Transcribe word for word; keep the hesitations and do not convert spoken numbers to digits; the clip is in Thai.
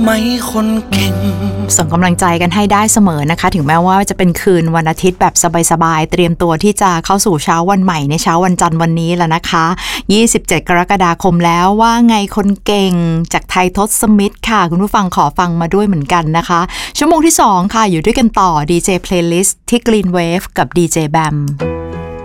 ไม่คนเก่งส่งกำลังใจกันให้ได้เสมอนะคะถึงแม้ว่าจะเป็นคืนวันอาทิตย์แบบสบายๆเตรียมตัวที่จะเข้าสู่เช้าวันใหม่ในเช้าวันจันทร์วันนี้แล้วนะคะยี่สิบเจ็ดกรกฎาคมแล้วว่าไงคนเก่งจากไทยทศมิตรค่ะคุณผู้ฟังขอฟังมาด้วยเหมือนกันนะคะชั่วโมงที่สองค่ะอยู่ด้วยกันต่อ ดี เจ Playlist ที่ Green Wave กับ ดี เจ Bam